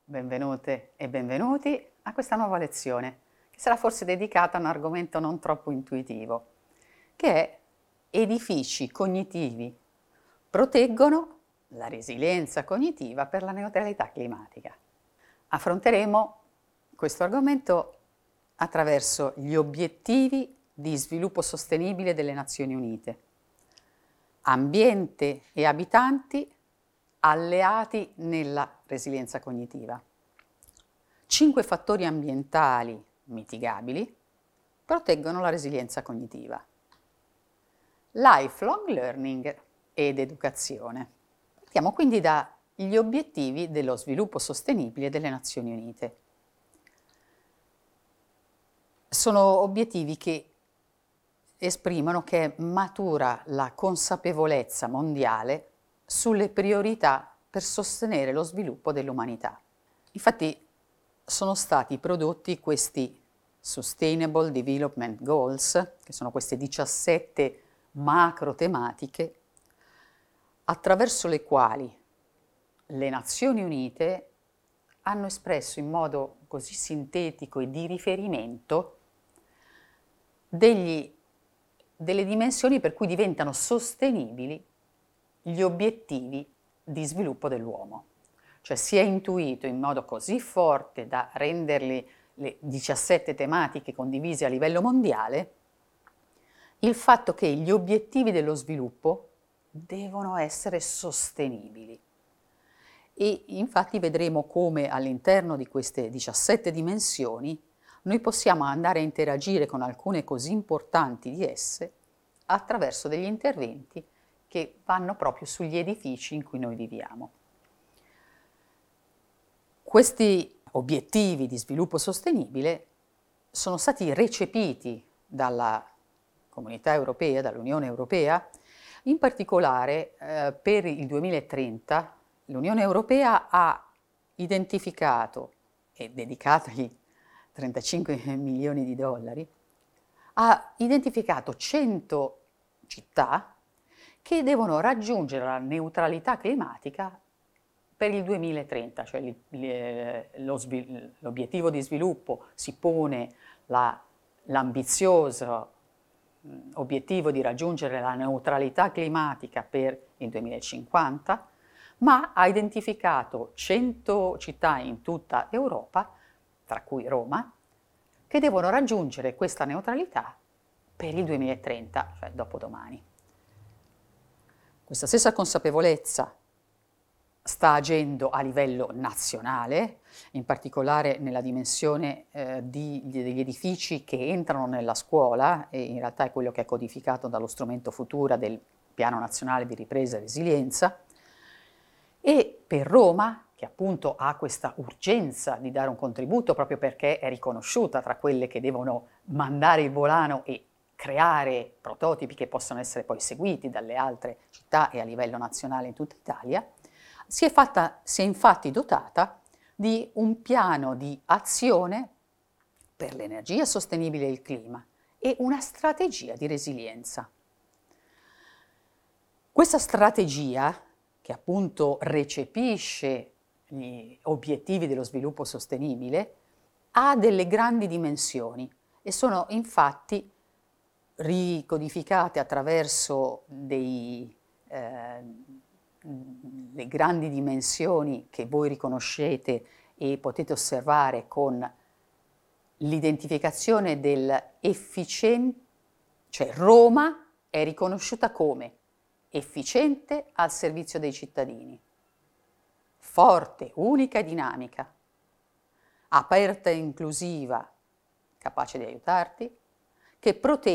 Benvenute e benvenuti a questa nuova lezione, che sarà forse dedicata a un argomento non troppo intuitivo, che è edifici cognitivi proteggono la resilienza cognitiva per la neutralità climatica. Affronteremo questo argomento attraverso gli obiettivi di sviluppo sostenibile delle Nazioni Unite, ambiente e abitanti alleati nella resilienza cognitiva. 5 fattori ambientali mitigabili proteggono la resilienza cognitiva. Lifelong learning ed educazione. Partiamo quindi dagli obiettivi dello sviluppo sostenibile delle Nazioni Unite. Sono obiettivi che esprimono che è matura la consapevolezza mondiale sulle priorità per sostenere lo sviluppo dell'umanità. Infatti sono stati prodotti questi Sustainable Development Goals, che sono queste 17 macro tematiche, attraverso le quali le Nazioni Unite hanno espresso in modo così sintetico e di riferimento delle dimensioni per cui diventano sostenibili gli obiettivi di sviluppo dell'uomo. Cioè si è intuito in modo così forte da renderli le 17 tematiche condivise a livello mondiale il fatto che gli obiettivi dello sviluppo devono essere sostenibili. E infatti vedremo come all'interno di queste 17 dimensioni noi possiamo andare a interagire con alcune così importanti di esse attraverso degli interventi che vanno proprio sugli edifici in cui noi viviamo. Questi obiettivi di sviluppo sostenibile sono stati recepiti dalla Comunità Europea, dall'Unione Europea, in particolare per il 2030 l'Unione Europea ha identificato e dedicatogli 35 milioni di dollari, ha identificato 100 città che devono raggiungere la neutralità climatica per il 2030, cioè l'obiettivo di sviluppo si pone l'ambizioso obiettivo di raggiungere la neutralità climatica per il 2050, ma ha identificato 100 città in tutta Europa, tra cui Roma, che devono raggiungere questa neutralità per il 2030, cioè dopodomani. Questa stessa consapevolezza sta agendo a livello nazionale, in particolare nella dimensione degli edifici che entrano nella scuola, e in realtà è quello che è codificato dallo strumento Futura del Piano Nazionale di Ripresa e Resilienza, e per Roma, che appunto ha questa urgenza di dare un contributo proprio perché è riconosciuta tra quelle che devono mandare il volano e creare prototipi che possono essere poi seguiti dalle altre città e a livello nazionale in tutta Italia, si è infatti dotata di un piano di azione per l'energia sostenibile e il clima e una strategia di resilienza. Questa strategia, che appunto recepisce gli obiettivi dello sviluppo sostenibile, ha delle grandi dimensioni e sono infatti ricodificate attraverso le grandi dimensioni che voi riconoscete e potete osservare con l'identificazione dell'efficiente, cioè Roma è riconosciuta come efficiente al servizio dei cittadini, forte, unica e dinamica, aperta e inclusiva, capace di aiutarti, che protegge